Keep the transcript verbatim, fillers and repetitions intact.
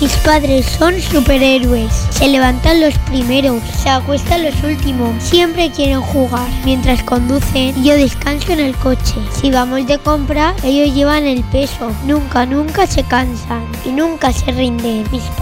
Mis padres son superhéroes. Se levantan los primeros, se acuestan los últimos. Siempre quieren jugar mientras conducen y yo descanso en el coche. Si vamos de compra, ellos llevan el peso. Nunca, nunca se cansan y nunca se rinden. Mis